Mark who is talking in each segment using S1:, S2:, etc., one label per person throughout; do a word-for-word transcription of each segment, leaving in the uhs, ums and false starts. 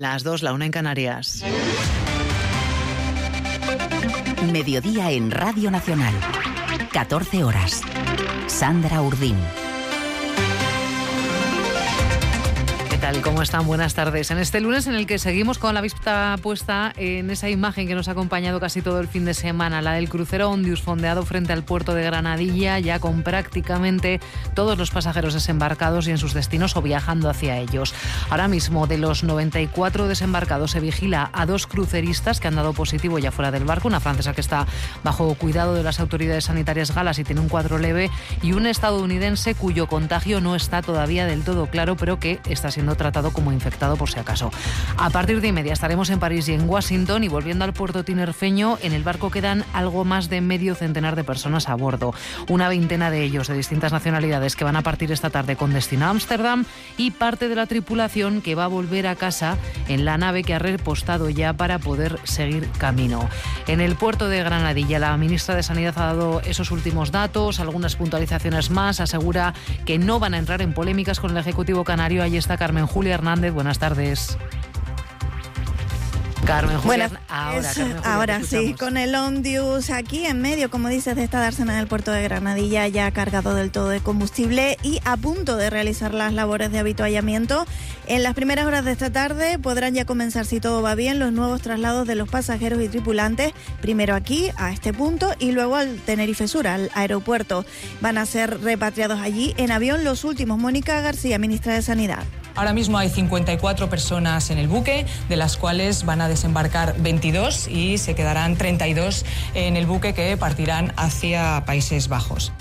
S1: Las dos, la una en Canarias.
S2: Mediodía en Radio Nacional. catorce horas. Sandra Urdín.
S1: ¿Qué tal? ¿Cómo están? Buenas tardes. En este lunes en el que seguimos con la vista puesta en esa imagen que nos ha acompañado casi todo el fin de semana, la del crucero Ondius fondeado frente al puerto de Granadilla, ya con prácticamente todos los pasajeros desembarcados y en sus destinos o viajando hacia ellos. Ahora mismo, de los noventa y cuatro desembarcados, se vigila a dos cruceristas que han dado positivo ya fuera del barco, una francesa que está bajo cuidado de las autoridades sanitarias galas y tiene un cuadro leve, y un estadounidense cuyo contagio no está todavía del todo claro, pero que está siendo tratado como infectado por si acaso. A partir de inmedia estaremos en París y en Washington, y volviendo al puerto tinerfeño, en el barco quedan algo más de medio centenar de personas a bordo. Una veintena de ellos de distintas nacionalidades que van a partir esta tarde con destino a Ámsterdam, y parte de la tripulación que va a volver a casa en la nave que ha repostado ya para poder seguir camino. En el puerto de Granadilla, la ministra de Sanidad ha dado esos últimos datos, algunas puntualizaciones más, asegura que no van a entrar en polémicas con el Ejecutivo canario. Ahí está Carmen Julia Hernández, buenas tardes. Carmen Julia,
S3: bueno,
S1: ahora,
S3: es,
S1: Carmen Julia,
S3: ahora sí, con el Ondius aquí en medio, como dices, de esta dársena del puerto de Granadilla, ya cargado del todo de combustible y a punto de realizar las labores de habituallamiento. En las primeras horas de esta tarde podrán ya comenzar, si todo va bien, los nuevos traslados de los pasajeros y tripulantes, primero aquí, a este punto, y luego al Tenerife Sur, al aeropuerto. Van a ser repatriados allí en avión los últimos. Mónica García, ministra de Sanidad.
S4: Ahora mismo hay cincuenta y cuatro personas en el buque, de las cuales van a desembarcar veintidós y se quedarán treinta y dos en el buque que partirán hacia Países Bajos.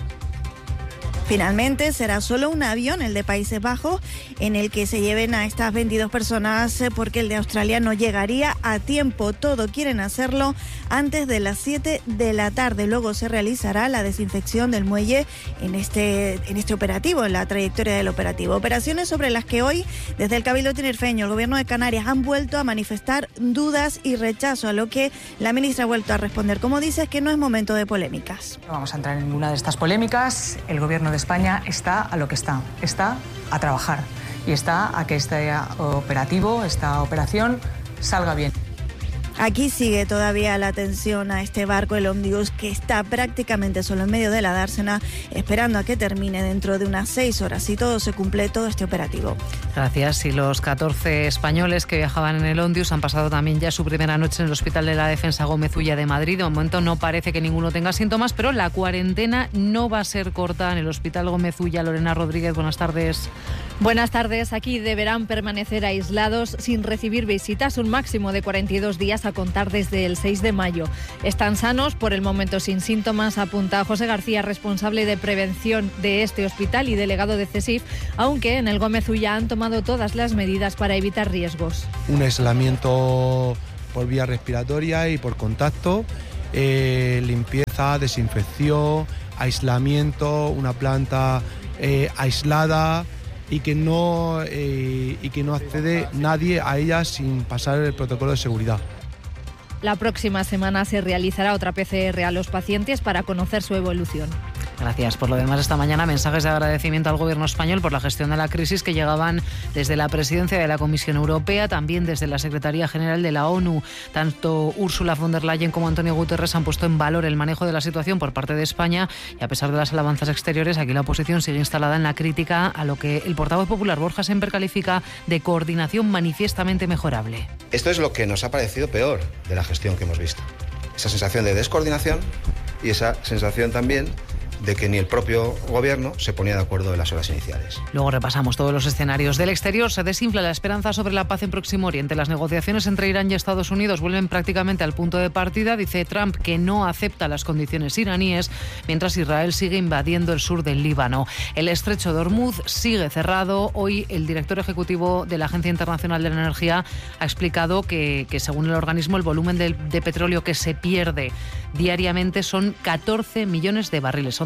S3: Finalmente será solo un avión, el de Países Bajos, en el que se lleven a estas veintidós personas, porque el de Australia no llegaría a tiempo. Todo quieren hacerlo antes de las siete de la tarde. Luego se realizará la desinfección del muelle en este, en este operativo, en la trayectoria del operativo. Operaciones sobre las que hoy, desde el Cabildo tinerfeño, el Gobierno de Canarias, han vuelto a manifestar dudas y rechazo, a lo que la ministra ha vuelto a responder. Como dice, es que no es momento de polémicas.
S4: No vamos a entrar en ninguna de estas polémicas. El Gobierno de España está a lo que está, está a trabajar y está a que este operativo, esta operación, salga bien.
S3: Aquí sigue todavía la atención a este barco, el Ondius, que está prácticamente solo en medio de la dársena, esperando a que termine dentro de unas seis horas, si todo se cumple, todo este operativo.
S1: Gracias. Y los catorce españoles que viajaban en el Ondius han pasado también ya su primera noche en el Hospital de la Defensa Gómez Ulla de Madrid. De momento no parece que ninguno tenga síntomas, pero la cuarentena no va a ser corta en el Hospital Gómez Ulla. Lorena Rodríguez, buenas tardes.
S5: Buenas tardes. Aquí deberán permanecer aislados sin recibir visitas un máximo de cuarenta y dos días a contar desde el seis de mayo. Están sanos, por el momento sin síntomas, apunta José García, responsable de prevención de este hospital y delegado de CESIF, aunque en el Gómez Ulla han tomado todas las medidas para evitar riesgos.
S6: Un aislamiento por vía respiratoria y por contacto, eh, limpieza, desinfección, aislamiento, una planta eh, aislada, y que no eh, y que no accede nadie a ella sin pasar el protocolo de seguridad.
S5: La próxima semana se realizará otra P C R a los pacientes para conocer su evolución.
S1: Gracias. Por lo demás, esta mañana mensajes de agradecimiento al Gobierno español por la gestión de la crisis que llegaban desde la presidencia de la Comisión Europea, también desde la Secretaría General de la ONU. Tanto Ursula von der Leyen como Antonio Guterres han puesto en valor el manejo de la situación por parte de España, y a pesar de las alabanzas exteriores, aquí la oposición sigue instalada en la crítica a lo que el portavoz popular Borja Semper califica de coordinación manifiestamente mejorable.
S7: Esto es lo que nos ha parecido peor de la gestión que hemos visto. Esa sensación de descoordinación y esa sensación también de que ni el propio gobierno se ponía de acuerdo en las horas iniciales.
S1: Luego repasamos todos los escenarios. Del exterior se desinfla la esperanza sobre la paz en Próximo Oriente. Las negociaciones entre Irán y Estados Unidos vuelven prácticamente al punto de partida. Dice Trump que no acepta las condiciones iraníes, mientras Israel sigue invadiendo el sur del Líbano. El estrecho de Hormuz sigue cerrado. Hoy el director ejecutivo de la Agencia Internacional de la Energía ha explicado que, que según el organismo, el volumen de, de petróleo que se pierde diariamente son catorce millones de barriles. Son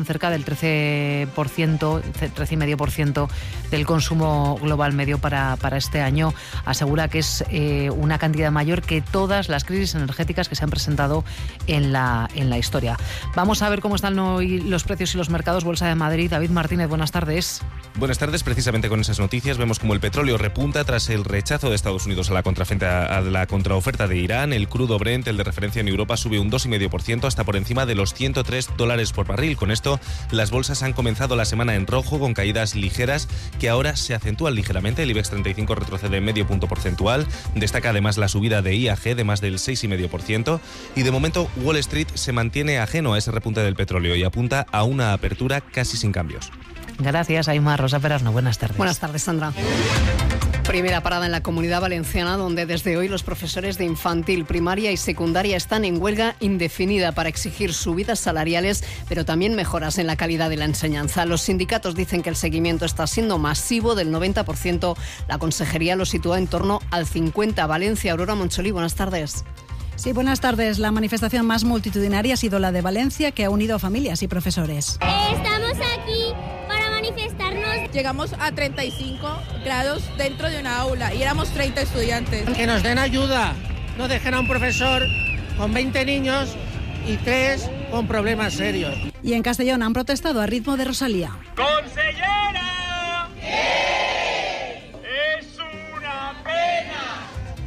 S1: son cerca del trece por ciento, trece coma cinco por ciento del consumo global medio para, para este año. Asegura que es eh, una cantidad mayor que todas las crisis energéticas que se han presentado en la, en la historia. Vamos a ver cómo están hoy los precios y los mercados. Bolsa de Madrid. David Martínez, buenas tardes.
S8: Buenas tardes. Precisamente con esas noticias vemos como el petróleo repunta tras el rechazo de Estados Unidos a la contraoferta, a la contraoferta de Irán. El crudo Brent, el de referencia en Europa, sube un dos coma cinco por ciento hasta por encima de los ciento tres dólares por barril. Con esto, las bolsas han comenzado la semana en rojo con caídas ligeras que ahora se acentúan ligeramente. El IBEX treinta y cinco retrocede medio punto porcentual. Destaca además la subida de I A G de más del seis coma cinco por ciento. Y de momento Wall Street se mantiene ajeno a ese repunte del petróleo y apunta a una apertura casi sin cambios.
S1: Gracias, Aymar. Rosa Perasno, buenas tardes.
S9: Buenas tardes, Sandra. Primera parada en la Comunidad Valenciana, donde desde hoy los profesores de infantil, primaria y secundaria están en huelga indefinida para exigir subidas salariales, pero también mejoras en la calidad de la enseñanza. Los sindicatos dicen que el seguimiento está siendo masivo, del noventa por ciento. La consejería lo sitúa en torno al cincuenta por ciento. Valencia, Aurora Moncholí, buenas tardes.
S10: Sí, buenas tardes. La manifestación más multitudinaria ha sido la de Valencia, que ha unido a familias y profesores.
S11: Estamos aquí para manifestarnos.
S12: Llegamos a treinta y cinco grados dentro de una aula y éramos treinta estudiantes.
S13: Que nos den ayuda, no dejen a un profesor con veinte niños y tres con problemas serios.
S10: Y en Castellón han protestado a ritmo de Rosalía.
S14: ¡Consellera! ¡Eh! ¡Es una pena!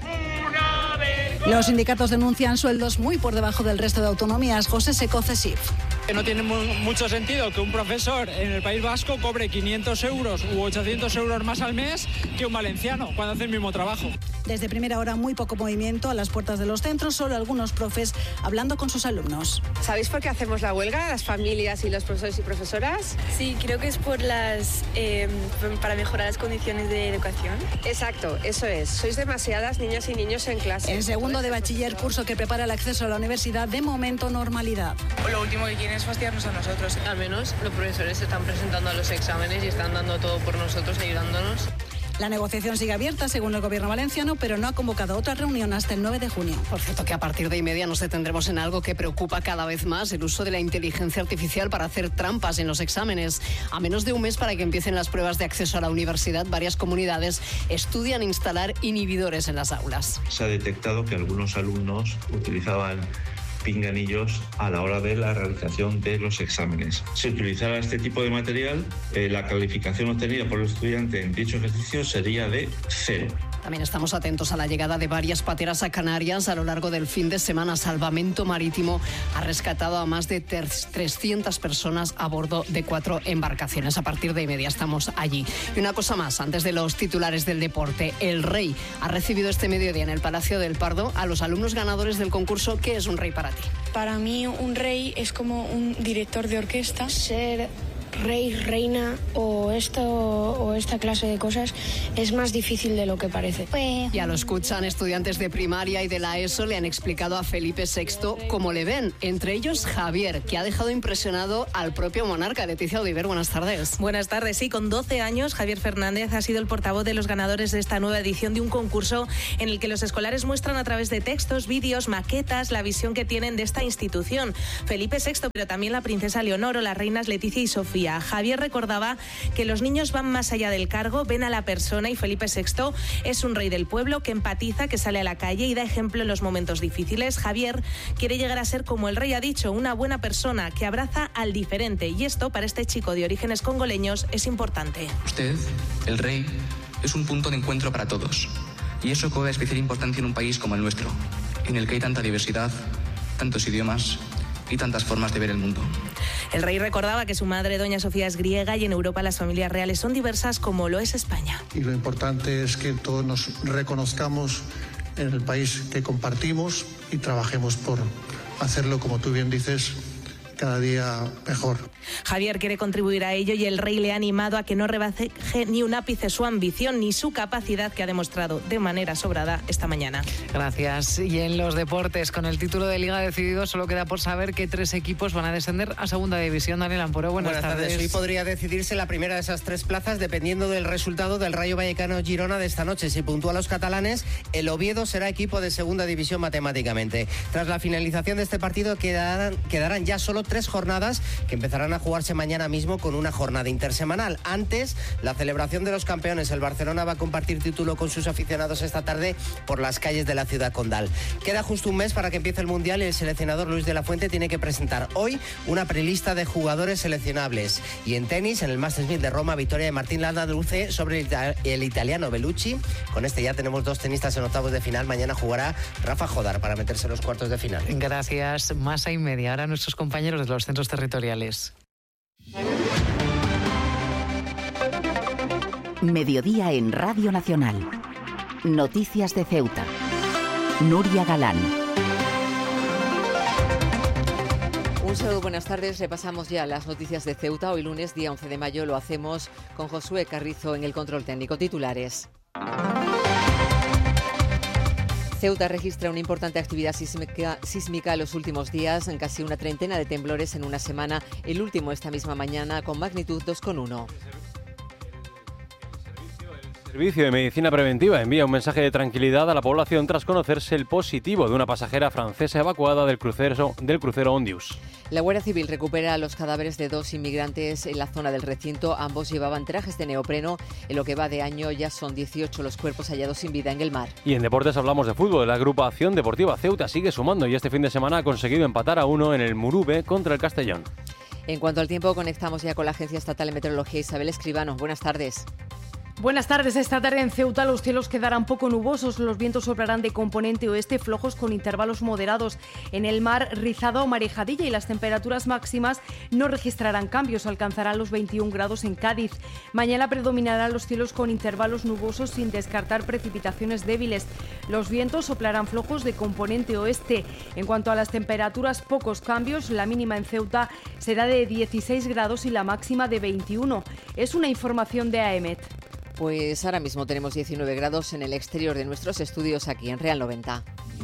S14: ¡Una vergüenza!
S10: Los sindicatos denuncian sueldos muy por debajo del resto de autonomías. José Seco, CESIF.
S15: No tiene mucho sentido que un profesor en el País Vasco cobre quinientos euros u ochocientos euros más al mes que un valenciano cuando hace el mismo trabajo.
S10: Desde primera hora muy poco movimiento a las puertas de los centros, solo algunos profes hablando con sus alumnos.
S16: ¿Sabéis por qué hacemos la huelga, las familias y los profesores y profesoras?
S17: Sí, creo que es por las eh, para mejorar las condiciones de educación.
S16: Exacto, eso es. Sois demasiadas niñas y niños en clase.
S10: En segundo de bachiller, curso que prepara el acceso a la universidad, de momento normalidad.
S18: Lo último que quieren es fastidiarnos a nosotros.
S19: Al menos los profesores se están presentando a los exámenes y están dando todo por nosotros, ayudándonos.
S10: La negociación sigue abierta, según el gobierno valenciano, pero no ha convocado otra reunión hasta el nueve de junio.
S9: Por cierto, que a partir de y media nos detendremos en algo que preocupa cada vez más: el uso de la inteligencia artificial para hacer trampas en los exámenes. A menos de un mes para que empiecen las pruebas de acceso a la universidad, varias comunidades estudian instalar inhibidores en las aulas.
S20: Se ha detectado que algunos alumnos utilizaban pinganillos a la hora de la realización de los exámenes. Si utilizara este tipo de material, eh, la calificación obtenida por el estudiante en dicho ejercicio sería de cero.
S9: También estamos atentos a la llegada de varias pateras a Canarias a lo largo del fin de semana. Salvamento Marítimo ha rescatado a más de trescientas personas a bordo de cuatro embarcaciones. A partir de y media estamos allí. Y una cosa más, antes de los titulares del deporte: el Rey ha recibido este mediodía en el Palacio del Pardo a los alumnos ganadores del concurso ¿Qué es un rey para ti?
S17: Para mí un rey es como un director de orquesta. Ser rey, reina o esto o esta clase de cosas es más difícil de lo que parece.
S9: Ya lo escuchan, estudiantes de primaria y de la ESO le han explicado a Felipe sexto cómo le ven, entre ellos Javier, que ha dejado impresionado al propio monarca. Leticia Oliver, buenas tardes.
S21: Buenas tardes, sí, con doce años Javier Fernández ha sido el portavoz de los ganadores de esta nueva edición de un concurso en el que los escolares muestran a través de textos, vídeos, maquetas la visión que tienen de esta institución. Felipe sexto, pero también la princesa Leonor o las reinas Leticia y Sofía. Javier recordaba que los niños van más allá del cargo, ven a la persona, y Felipe sexto es un rey del pueblo que empatiza, que sale a la calle y da ejemplo en los momentos difíciles. Javier quiere llegar a ser, como el rey ha dicho, una buena persona que abraza al diferente, y esto para este chico de orígenes congoleños es importante.
S22: Usted, el rey, es un punto de encuentro para todos, y eso cobra especial importancia en un país como el nuestro, en el que hay tanta diversidad, tantos idiomas y tantas formas de ver el mundo.
S21: El rey recordaba que su madre, doña Sofía, es griega y en Europa las familias reales son diversas, como lo es España.
S23: Y lo importante es que todos nos reconozcamos en el país que compartimos y trabajemos por hacerlo, como tú bien dices, cada día mejor.
S21: Javier quiere contribuir a ello y el rey le ha animado a que no rebaje ni un ápice su ambición ni su capacidad, que ha demostrado de manera sobrada esta mañana.
S1: Gracias. Y en los deportes, con el título de Liga decidido, solo queda por saber qué tres equipos van a descender a Segunda División. Daniel Amporo, buenas,
S24: buenas tardes. tardes. Hoy podría decidirse la primera de esas tres plazas dependiendo del resultado del Rayo Vallecano-Girona de esta noche. Si puntúa los catalanes, el Oviedo será equipo de Segunda División matemáticamente. Tras la finalización de este partido quedarán, quedarán ya solo tres jornadas que empezarán a jugarse mañana mismo con una jornada intersemanal. Antes, la celebración de los campeones. El Barcelona va a compartir título con sus aficionados esta tarde por las calles de la ciudad condal. Queda justo un mes para que empiece el Mundial y el seleccionador Luis de la Fuente tiene que presentar hoy una prelista de jugadores seleccionables. Y en tenis, en el Masters mil de Roma, victoria de Martín Landaluce sobre el, ita- el italiano Bellucci. Con este ya tenemos dos tenistas en octavos de final. Mañana jugará Rafa Jodar para meterse en los cuartos de final.
S1: Gracias. Masa y media. Ahora nuestros compañeros de los centros territoriales.
S2: Mediodía en Radio Nacional. Noticias de Ceuta. Nuria Galán.
S3: Un saludo, buenas tardes. Repasamos ya las noticias de Ceuta. Hoy lunes, día once de mayo, lo hacemos con Josué Carrizo en el control técnico. Titulares. Ceuta registra una importante actividad sísmica, sísmica en los últimos días, en casi una treintena de temblores en una semana, el último esta misma mañana con magnitud dos coma uno.
S4: El Servicio de Medicina Preventiva envía un mensaje de tranquilidad a la población tras conocerse el positivo de una pasajera francesa evacuada del crucero, del crucero Ondius.
S3: La Guardia Civil recupera los cadáveres de dos inmigrantes en la zona del recinto. Ambos llevaban trajes de neopreno. En lo que va de año ya son dieciocho los cuerpos hallados sin vida en el mar.
S4: Y en deportes hablamos de fútbol. La agrupación deportiva Ceuta sigue sumando y este fin de semana ha conseguido empatar a uno en el Murube contra el Castellón.
S3: En cuanto al tiempo, conectamos ya con la Agencia Estatal de Meteorología. Isabel Escribano, buenas tardes.
S6: Buenas tardes. Esta tarde en Ceuta los cielos quedarán poco nubosos. Los vientos soplarán de componente oeste flojos con intervalos moderados. En el mar, rizado o marejadilla, y las temperaturas máximas no registrarán cambios. Alcanzarán los veintiún grados en Cádiz. Mañana predominarán los cielos con intervalos nubosos sin descartar precipitaciones débiles. Los vientos soplarán flojos de componente oeste. En cuanto a las temperaturas, pocos cambios. La mínima en Ceuta será de dieciséis grados y la máxima de veintiuno. Es una información de AEMET.
S3: Pues ahora mismo tenemos diecinueve grados en el exterior de nuestros estudios aquí en Real noventa.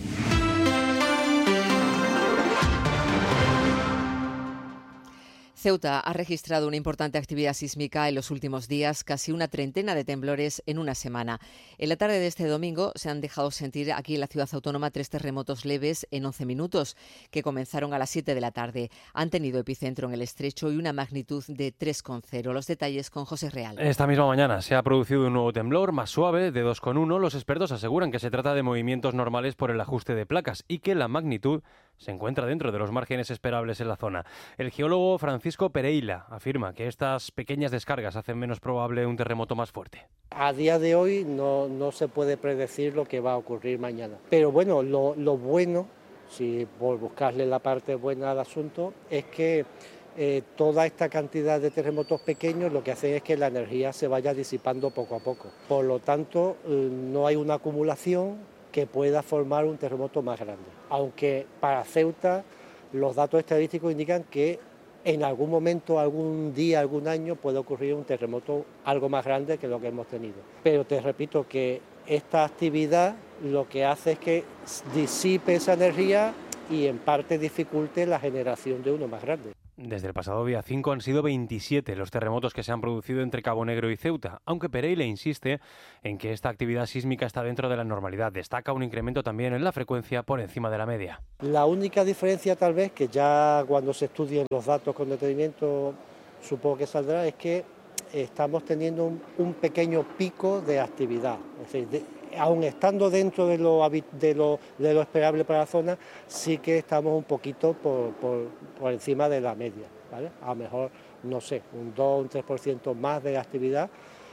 S3: Ceuta ha registrado una importante actividad sísmica en los últimos días, casi una treintena de temblores en una semana. En la tarde de este domingo se han dejado sentir aquí en la ciudad autónoma tres terremotos leves en once minutos, que comenzaron a las siete de la tarde. Han tenido epicentro en el Estrecho y una magnitud de tres coma cero. Los detalles con José Real.
S4: Esta misma mañana se ha producido un nuevo temblor, más suave, de dos coma uno. Los expertos aseguran que se trata de movimientos normales por el ajuste de placas y que la magnitud se encuentra dentro de los márgenes esperables en la zona. El geólogo Francisco Pereira afirma que estas pequeñas descargas hacen menos probable un terremoto más fuerte.
S25: A día de hoy no, no se puede predecir lo que va a ocurrir mañana. Pero bueno, lo, lo bueno, si por buscarle la parte buena al asunto, es que eh, toda esta cantidad de terremotos pequeños lo que hacen es que la energía se vaya disipando poco a poco. Por lo tanto, eh, no hay una acumulación que pueda formar un terremoto más grande. Aunque para Ceuta los datos estadísticos indican que en algún momento, algún día, algún año puede ocurrir un terremoto algo más grande que lo que hemos tenido. Pero te repito que esta actividad lo que hace es que disipe esa energía y en parte dificulte la generación de uno más grande.
S4: Desde el pasado día cinco han sido veintisiete los terremotos que se han producido entre Cabo Negro y Ceuta, aunque Pereira insiste en que esta actividad sísmica está dentro de la normalidad. Destaca un incremento también en la frecuencia por encima de la media.
S25: La única diferencia tal vez, que ya cuando se estudien los datos con detenimiento supongo que saldrá, es que estamos teniendo un, un pequeño pico de actividad. Es decir, de, aun estando dentro de lo, de, lo, de lo esperable para la zona, sí que estamos un poquito por, por, por encima de la media, ¿vale? A lo mejor, no sé, un dos o un tres por ciento más de actividad,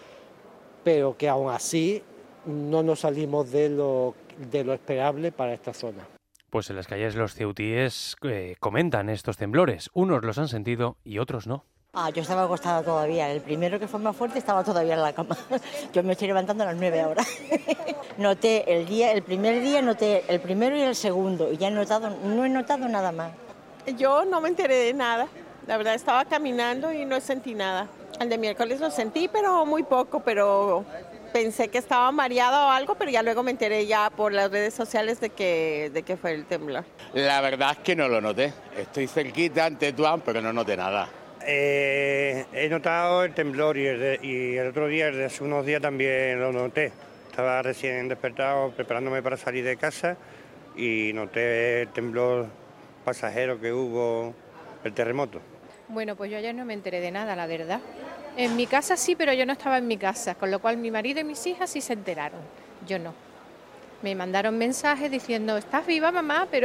S25: pero que aún así no nos salimos de lo, de lo esperable para esta zona.
S4: Pues en las calles los ceutíes eh, comentan estos temblores. Unos los han sentido y otros no.
S26: Ah, yo estaba acostada todavía. El primero que fue más fuerte estaba todavía en la cama. Yo me estoy levantando a las nueve ahora. Noté el día, el primer día noté el primero y el segundo y ya he notado, no he notado nada más.
S27: Yo no me enteré de nada. La verdad estaba caminando y no sentí nada. El de miércoles lo sentí, pero muy poco, pero pensé que estaba mareada o algo, pero ya luego me enteré ya por las redes sociales de que, de que fue el temblor.
S28: La verdad es que no lo noté. Estoy cerquita ante Tuán, pero no noté nada.
S29: Eh, he notado el temblor y el, de, y el otro día, desde hace unos días también lo noté. Estaba recién despertado preparándome para salir de casa y noté el temblor pasajero que hubo el terremoto.
S5: Bueno, pues yo ayer no me enteré de nada, la verdad. En mi casa sí, pero yo no estaba en mi casa, con lo cual mi marido y mis hijas sí se enteraron, yo no. Me mandaron mensajes diciendo, ¿estás viva, mamá? Pero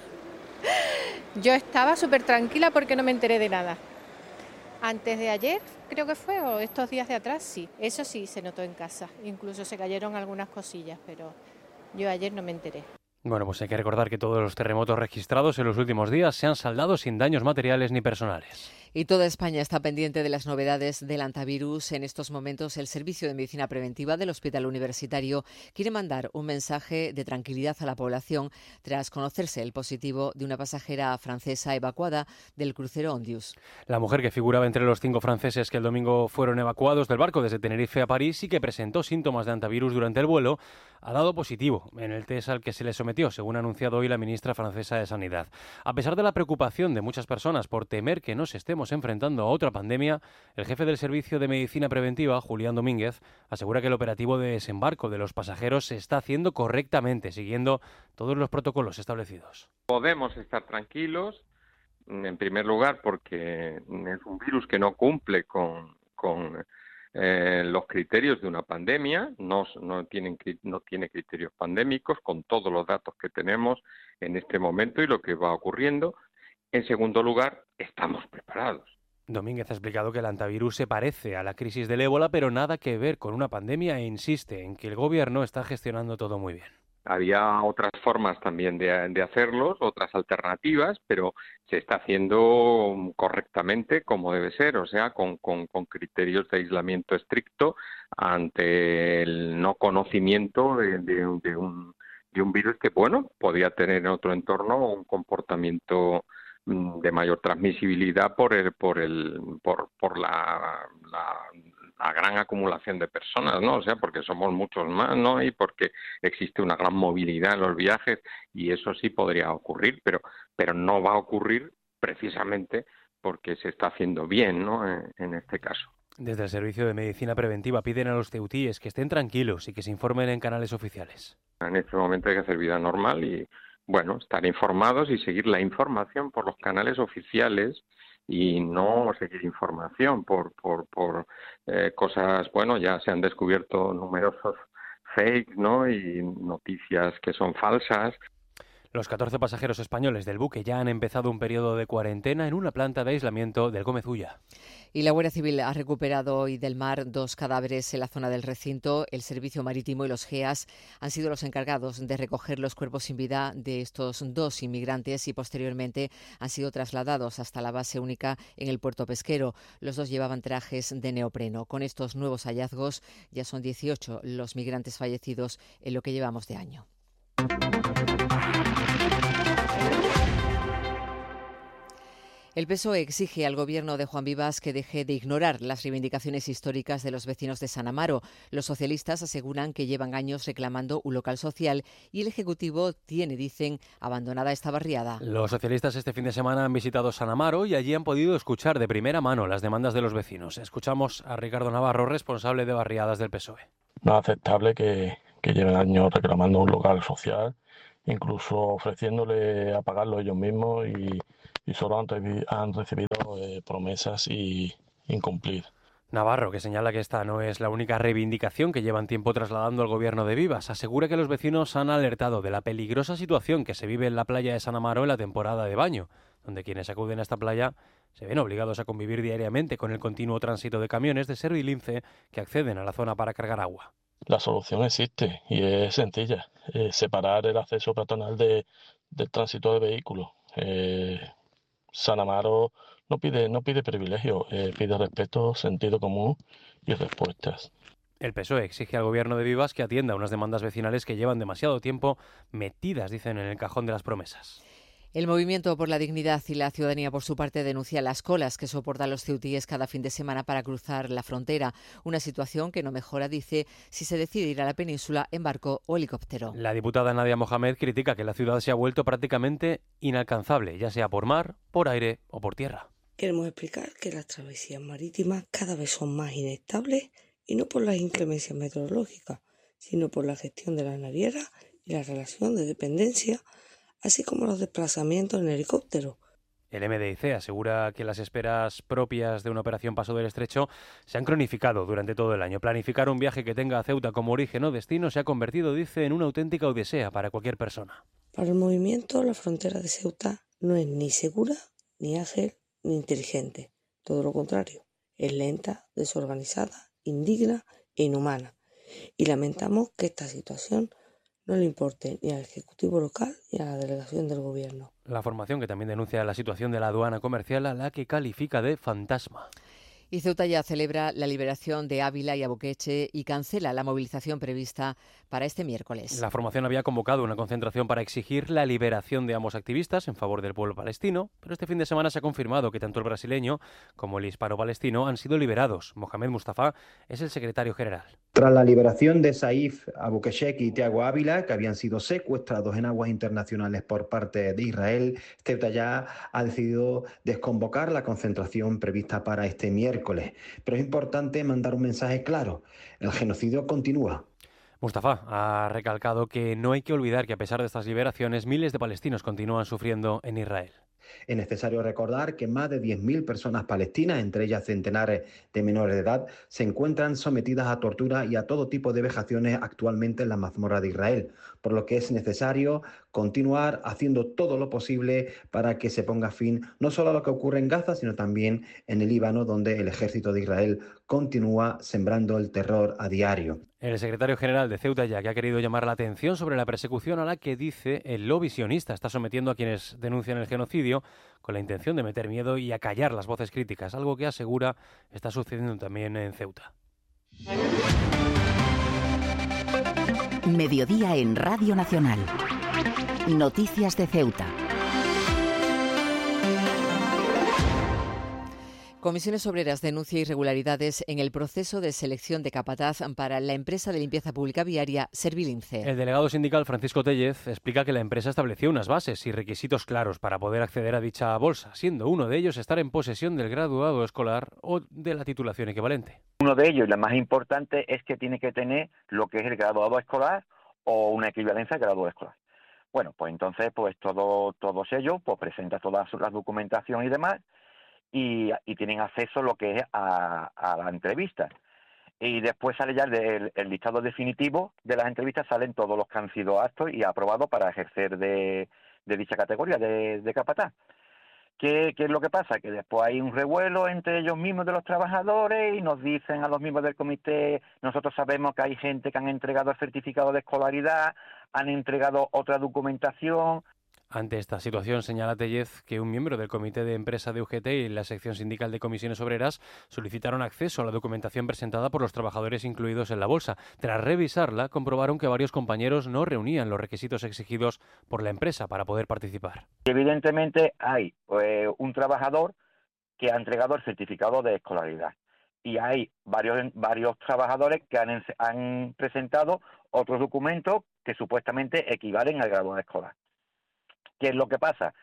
S5: yo estaba súper tranquila porque no me enteré de nada. Antes de ayer, creo que fue, o estos días de atrás, sí. Eso sí se notó en casa. Incluso se cayeron algunas cosillas, pero yo ayer no me enteré.
S4: Bueno, pues hay que recordar que todos los terremotos registrados en los últimos días se han saldado sin daños materiales ni personales.
S3: Y toda España está pendiente de las novedades del hantavirus. En estos momentos, el Servicio de Medicina Preventiva del Hospital Universitario quiere mandar un mensaje de tranquilidad a la población tras conocerse el positivo de una pasajera francesa evacuada del crucero Ondius.
S4: La mujer que figuraba entre los cinco franceses que el domingo fueron evacuados del barco desde Tenerife a París y que presentó síntomas de hantavirus durante el vuelo, ha dado positivo en el test al que se le sometió, según ha anunciado hoy la ministra francesa de Sanidad. A pesar de la preocupación de muchas personas por temer que nos estemos enfrentando a otra pandemia, el jefe del Servicio de Medicina Preventiva, Julián Domínguez, asegura que el operativo de desembarco de los pasajeros se está haciendo correctamente, siguiendo todos los protocolos establecidos.
S7: Podemos estar tranquilos, en primer lugar, porque es un virus que no cumple con, con eh, los criterios de una pandemia, no, no, tienen, no tiene criterios pandémicos, con todos los datos que tenemos en este momento y lo que va ocurriendo. En segundo lugar, estamos preparados.
S4: Domínguez ha explicado que el hantavirus se parece a la crisis del ébola, pero nada que ver con una pandemia, e insiste en que el gobierno está gestionando todo muy bien.
S7: Había otras formas también de, de hacerlos, otras alternativas, pero se está haciendo correctamente como debe ser, o sea, con, con, con criterios de aislamiento estricto ante el no conocimiento de, de, de, un, de un virus que, bueno, podía tener en otro entorno un comportamiento de mayor transmisibilidad por el, por el, por, por la, la, la gran acumulación de personas, ¿no? O sea, porque somos muchos más, ¿no? Y porque existe una gran movilidad en los viajes y eso sí podría ocurrir, pero, pero no va a ocurrir precisamente porque se está haciendo bien, ¿no? En, en este caso.
S4: Desde el Servicio de Medicina Preventiva piden a los ceutíes que estén tranquilos y que se informen en canales oficiales.
S7: En este momento hay que hacer vida normal y bueno, estar informados y seguir la información por los canales oficiales y no seguir información por por, por eh, cosas, bueno, ya se han descubierto numerosos fakes, ¿no? Y noticias que son falsas.
S4: Los catorce pasajeros españoles del buque ya han empezado un periodo de cuarentena en una planta de aislamiento del Gómez Ulla.
S3: Y la Guardia Civil ha recuperado hoy del mar dos cadáveres en la zona del recinto. El Servicio Marítimo y los G E A S han sido los encargados de recoger los cuerpos sin vida de estos dos inmigrantes y posteriormente han sido trasladados hasta la base única en el puerto pesquero. Los dos llevaban trajes de neopreno. Con estos nuevos hallazgos ya son dieciocho los migrantes fallecidos en lo que llevamos de año. El P S O E exige al gobierno de Juan Vivas que deje de ignorar las reivindicaciones históricas de los vecinos de San Amaro. Los socialistas aseguran que llevan años reclamando un local social y el Ejecutivo tiene, dicen, abandonada esta barriada.
S4: Los socialistas este fin de semana han visitado San Amaro y allí han podido escuchar de primera mano las demandas de los vecinos. Escuchamos a Ricardo Navarro, responsable de barriadas del P S O E.
S8: No es aceptable que, que lleven años reclamando un local social, incluso ofreciéndole a pagarlo ellos mismos y, y solo han, han recibido eh, promesas y incumplir.
S4: Navarro, que señala que esta no es la única reivindicación que llevan tiempo trasladando al gobierno de Vivas, asegura que los vecinos han alertado de la peligrosa situación que se vive en la playa de San Amaro en la temporada de baño, donde quienes acuden a esta playa se ven obligados a convivir diariamente con el continuo tránsito de camiones de Cerro y Lince que acceden a la zona para cargar agua.
S8: La solución existe y es sencilla, eh, separar el acceso peatonal de, del tránsito de vehículos. Eh, San Amaro no pide, no pide privilegio, eh, pide respeto, sentido común y respuestas.
S4: El P S O E exige al gobierno de Vivas que atienda unas demandas vecinales que llevan demasiado tiempo metidas, dicen, en el cajón de las promesas.
S3: El Movimiento por la Dignidad y la Ciudadanía, por su parte, denuncia las colas que soportan los ceutíes cada fin de semana para cruzar la frontera. Una situación que no mejora, dice, si se decide ir a la península en barco o helicóptero.
S4: La diputada Nadia Mohamed critica que la ciudad se ha vuelto prácticamente inalcanzable, ya sea por mar, por aire o por tierra.
S11: Queremos explicar que las travesías marítimas cada vez son más inestables y no por las inclemencias meteorológicas, sino por la gestión de las navieras y la relación de dependencia, así como los desplazamientos en helicóptero.
S4: El M D I C asegura que las esperas propias de una operación Paso del Estrecho se han cronificado durante todo el año. Planificar un viaje que tenga a Ceuta como origen o destino se ha convertido, dice, en una auténtica odisea para cualquier persona.
S11: Para el movimiento, la frontera de Ceuta no es ni segura, ni ágil, ni inteligente. Todo lo contrario, es lenta, desorganizada, indigna e inhumana. Y lamentamos que esta situación no le importe ni al Ejecutivo local ni a la delegación del Gobierno.
S4: La formación que también denuncia la situación de la aduana comercial, a la que califica de fantasma.
S3: Y Ceuta ya celebra la liberación de Ávila y Abuqueche y cancela la movilización prevista para este miércoles.
S4: La formación había convocado una concentración para exigir la liberación de ambos activistas en favor del pueblo palestino, pero este fin de semana se ha confirmado que tanto el brasileño como el hispano-palestino han sido liberados. Mohamed Mustafa es el secretario general.
S10: Tras la liberación de Saif Abuquechek y Tiago Ávila, que habían sido secuestrados en aguas internacionales por parte de Israel, Ceuta ya ha decidido desconvocar la concentración prevista para este miércoles. Pero es importante mandar un mensaje claro: el genocidio continúa.
S4: Mustafa ha recalcado que no hay que olvidar que a pesar de estas liberaciones, miles de palestinos continúan sufriendo en Israel.
S10: Es necesario recordar que más de diez mil personas palestinas, entre ellas centenares de menores de edad, se encuentran sometidas a tortura y a todo tipo de vejaciones actualmente en la mazmorra de Israel, por lo que es necesario continuar haciendo todo lo posible para que se ponga fin no solo a lo que ocurre en Gaza, sino también en el Líbano, donde el ejército de Israel continúa sembrando el terror a diario.
S4: El secretario general de Ceuta ya que ha querido llamar la atención sobre la persecución a la que, dice, el lobby sionista está sometiendo a quienes denuncian el genocidio con la intención de meter miedo y acallar las voces críticas, algo que asegura está sucediendo también en Ceuta.
S2: Mediodía en Radio Nacional. Noticias de Ceuta.
S3: Comisiones Obreras denuncia irregularidades en el proceso de selección de capataz para la empresa de limpieza pública viaria Servilince.
S4: El delegado sindical Francisco Tellez explica que la empresa estableció unas bases y requisitos claros para poder acceder a dicha bolsa, siendo uno de ellos estar en posesión del graduado escolar o de la titulación equivalente.
S12: Uno de ellos, y la más importante, es que tiene que tener lo que es el graduado escolar o una equivalencia al graduado escolar. Bueno, pues entonces, pues todo, todos ellos, pues presenta toda la documentación y demás, Y, y tienen acceso lo que es a, a la entrevista. Y después sale ya el, el listado definitivo de las entrevistas, salen todos los que han sido aptos y aprobados para ejercer de, de dicha categoría de, de capataz. ¿Qué, ¿Qué es lo que pasa? Que después hay un revuelo entre ellos mismos de los trabajadores y nos dicen a los miembros del comité, nosotros sabemos que hay gente que han entregado el certificado de escolaridad, han entregado otra documentación.
S4: Ante esta situación, señala Tellez que un miembro del comité de empresa de U G T y la sección sindical de comisiones obreras solicitaron acceso a la documentación presentada por los trabajadores incluidos en la bolsa. Tras revisarla, comprobaron que varios compañeros no reunían los requisitos exigidos por la empresa para poder participar.
S12: Evidentemente hay eh, un trabajador que ha entregado el certificado de escolaridad y hay varios, varios trabajadores que han, han presentado otros documentos que supuestamente equivalen al graduado escolar. ¿Qué es lo que pasa?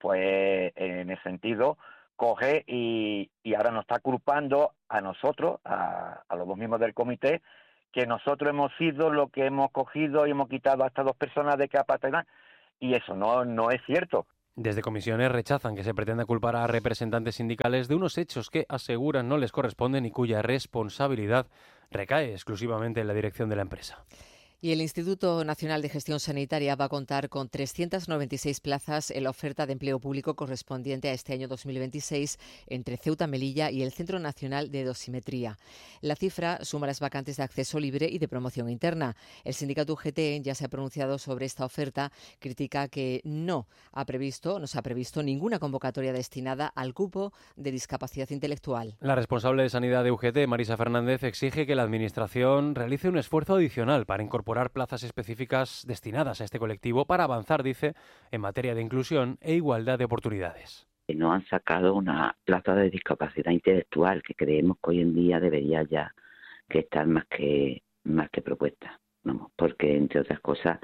S12: Pues en ese sentido coge y, y ahora nos está culpando a nosotros, a, a los dos miembros del comité, que nosotros hemos sido lo que hemos cogido y hemos quitado a estas dos personas de capataz, y eso no, no es cierto.
S4: Desde comisiones rechazan que se pretenda culpar a representantes sindicales de unos hechos que aseguran no les corresponden y cuya responsabilidad recae exclusivamente en la dirección de la empresa.
S3: Y el Instituto Nacional de Gestión Sanitaria va a contar con trescientas noventa y seis plazas en la oferta de empleo público correspondiente a este año dos mil veintiséis entre Ceuta, Melilla y el Centro Nacional de Dosimetría. La cifra suma las vacantes de acceso libre y de promoción interna. El sindicato U G T ya se ha pronunciado sobre esta oferta, critica que no ha previsto, no se ha previsto ninguna convocatoria destinada al cupo de discapacidad intelectual.
S4: La responsable de Sanidad de U G T, Marisa Fernández, exige que la Administración realice un esfuerzo adicional para incorporar plazas específicas destinadas a este colectivo para avanzar, dice, en materia de inclusión e igualdad de oportunidades.
S13: No han sacado una plaza de discapacidad intelectual que creemos que hoy en día debería ya que estar más que más que propuesta, vamos, porque entre otras cosas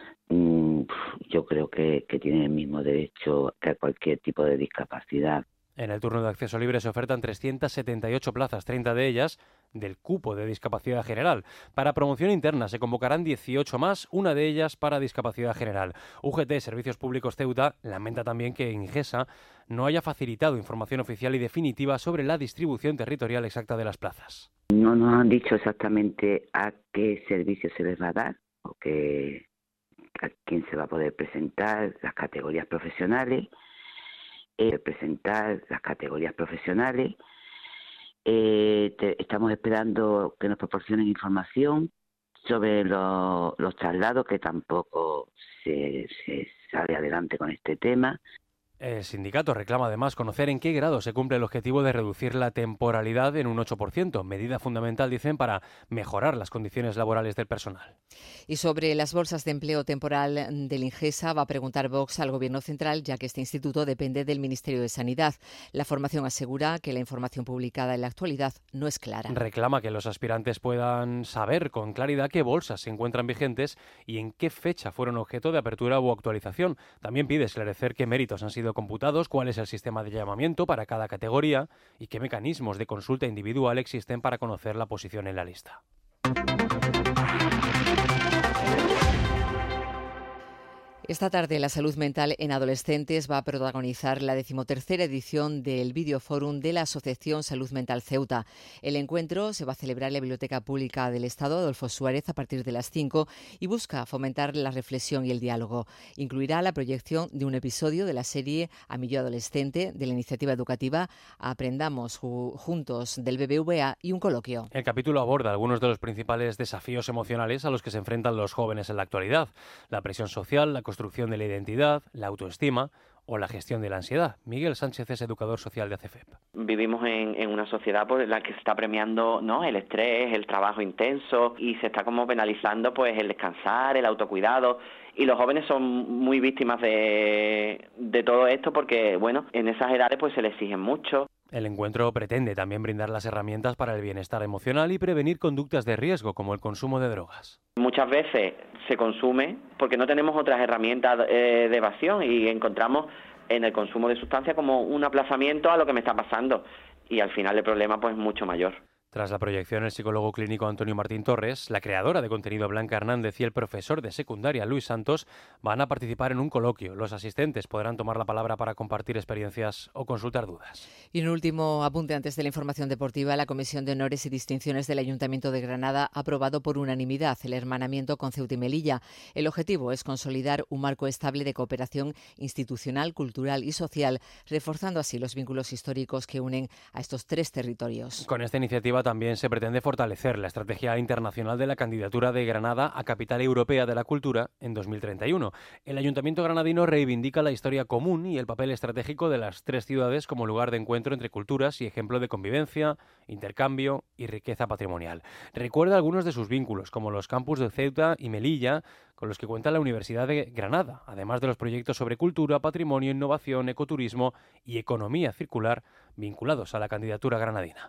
S13: mmm, yo creo que, que tienen el mismo derecho que cualquier tipo de discapacidad.
S4: En el turno de acceso libre se ofertan trescientas setenta y ocho plazas, treinta de ellas del cupo de discapacidad general. Para promoción interna se convocarán dieciocho más, una de ellas para discapacidad general. U G T, Servicios Públicos Ceuta, lamenta también que Ingesa no haya facilitado información oficial y definitiva sobre la distribución territorial exacta de las plazas.
S13: No nos han dicho exactamente a qué servicio se les va a dar o que, a quién se va a poder presentar, las categorías profesionales. Eh, presentar las categorías profesionales. Eh, te, estamos esperando que nos proporcionen información sobre lo, los traslados, que tampoco se, se sale adelante con este tema.
S4: El sindicato reclama además conocer en qué grado se cumple el objetivo de reducir la temporalidad en un ocho por ciento, medida fundamental, dicen, para mejorar las condiciones laborales del personal.
S3: Y sobre las bolsas de empleo temporal del Ingesa va a preguntar Vox al Gobierno central, ya que este instituto depende del Ministerio de Sanidad. La formación asegura que la información publicada en la actualidad no es clara.
S4: Reclama que los aspirantes puedan saber con claridad qué bolsas se encuentran vigentes y en qué fecha fueron objeto de apertura u actualización. También pide esclarecer qué méritos han sido computados, cuál es el sistema de llamamiento para cada categoría y qué mecanismos de consulta individual existen para conocer la posición en la lista.
S3: Esta tarde la salud mental en adolescentes va a protagonizar la decimotercera edición del Videoforum de la Asociación Salud Mental Ceuta. El encuentro se va a celebrar en la Biblioteca Pública del Estado Adolfo Suárez a partir de las cinco y busca fomentar la reflexión y el diálogo. Incluirá la proyección de un episodio de la serie A mi yo adolescente de la iniciativa educativa Aprendamos Juntos del B B V A y un coloquio.
S4: El capítulo aborda algunos de los principales desafíos emocionales a los que se enfrentan los jóvenes en la actualidad: la presión social, la construcción de la identidad, la autoestima o la gestión de la ansiedad. Miguel Sánchez es educador social de A C F E P.
S9: Vivimos en, en una sociedad por la que se está premiando, ¿no?, el estrés, el trabajo intenso, y se está como penalizando pues el descansar, el autocuidado. Y los jóvenes son muy víctimas de, de todo esto porque, bueno, en esas edades pues se les exigen mucho.
S4: El encuentro pretende también brindar las herramientas para el bienestar emocional y prevenir conductas de riesgo como el consumo de drogas.
S9: Muchas veces se consume porque no tenemos otras herramientas eh, de evasión y encontramos en el consumo de sustancias como un aplazamiento a lo que me está pasando y al final el problema pues es mucho mayor.
S4: Tras la proyección, el psicólogo clínico Antonio Martín Torres, la creadora de contenido Blanca Hernández y el profesor de secundaria Luis Santos van a participar en un coloquio. Los asistentes podrán tomar la palabra para compartir experiencias o consultar dudas.
S3: Y un último apunte antes de la información deportiva. La Comisión de Honores y Distinciones del Ayuntamiento de Granada ha aprobado por unanimidad el hermanamiento con Ceuta y Melilla. El objetivo es consolidar un marco estable de cooperación institucional, cultural y social, reforzando así los vínculos históricos que unen a estos tres territorios.
S4: Con esta iniciativa también se pretende fortalecer la estrategia internacional de la candidatura de Granada a Capital Europea de la Cultura en dos mil treinta y uno. El Ayuntamiento granadino reivindica la historia común y el papel estratégico de las tres ciudades como lugar de encuentro entre culturas y ejemplo de convivencia, intercambio y riqueza patrimonial. Recuerda algunos de sus vínculos, como los campus de Ceuta y Melilla, con los que cuenta la Universidad de Granada, además de los proyectos sobre cultura, patrimonio, innovación, ecoturismo y economía circular vinculados a la candidatura granadina.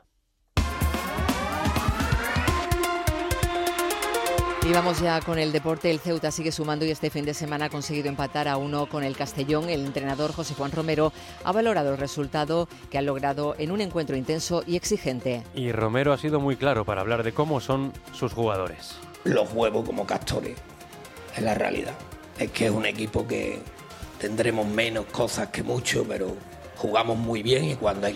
S3: Y vamos ya con el deporte. El Ceuta sigue sumando y este fin de semana ha conseguido empatar a uno con el Castellón. El entrenador José Juan Romero ha valorado el resultado que han logrado en un encuentro intenso y exigente.
S4: Y Romero ha sido muy claro para hablar de cómo son sus jugadores.
S14: Los huevos como castores, es la realidad. Es que es un equipo que tendremos menos cosas que mucho, pero jugamos muy bien y cuando hay